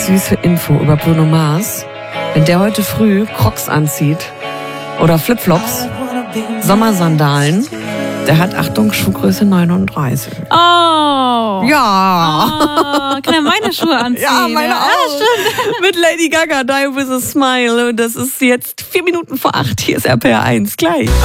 Süße Info über Bruno Mars. Wenn der heute früh Crocs anzieht oder Flipflops, Sommersandalen, der hat, Achtung, Schuhgröße 39. Oh. Ja. Oh, kann er meine Schuhe anziehen? Ja, meine auch. Stimmt. Mit Lady Gaga, Die With A Smile. Und das ist jetzt 4 Minuten vor 8. Hier ist RPR 1. Gleich.